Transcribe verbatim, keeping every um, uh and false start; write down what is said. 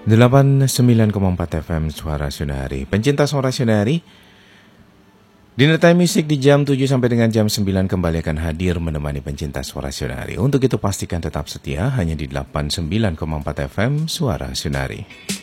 delapan puluh sembilan koma empat F M Suara Sunari. Pencinta Suara Sunari, Dinner Time Music di jam tujuh sampai dengan jam sembilan kembali akan hadir menemani pencinta Suara Sunari. Untuk itu pastikan tetap setia hanya di delapan puluh sembilan koma empat F M Suara Sunari.